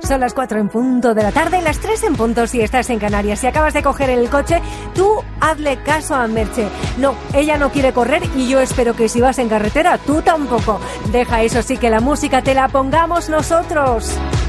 Son las 4 en punto de la tarde, las 3 en punto si estás en Canarias. Si acabas de coger el coche, tú hazle caso a Merche. No, ella no quiere correr y yo espero que si vas en carretera, tú tampoco. Deja eso sí, que la música te la pongamos nosotros.